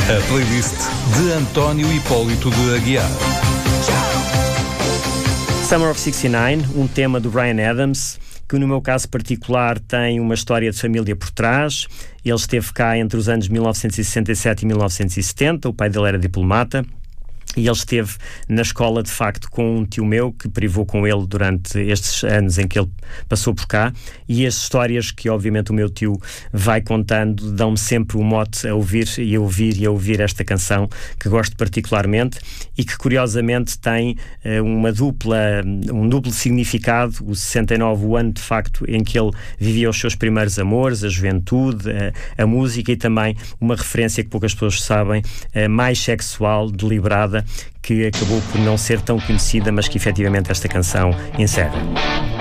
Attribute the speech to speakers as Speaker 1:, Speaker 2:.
Speaker 1: A playlist de António Hipólito de Aguiar.
Speaker 2: Summer of 69, um tema do Bryan Adams, que no meu caso particular tem uma história de família por trás. Ele esteve cá entre os anos 1967 e 1970, o pai dele era diplomata. E ele esteve na escola, de facto, com um tio meu que privou com ele durante estes anos em que ele passou por cá. E as histórias que, obviamente, o meu tio vai contando dão-me sempre o mote a ouvir e a ouvir e a ouvir esta canção, que gosto particularmente e que, curiosamente, tem um duplo significado. O 69, o ano, de facto, em que ele vivia os seus primeiros amores, a juventude, a música e também uma referência que poucas pessoas sabem, mais sexual, deliberada, que acabou por não ser tão conhecida, mas que efetivamente esta canção encerra.